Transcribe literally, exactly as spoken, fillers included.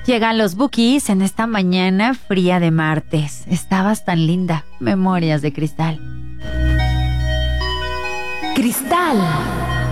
Llegan los Bukis en esta mañana fría de martes. Estabas tan linda. Memorias de Cristal. Cristal.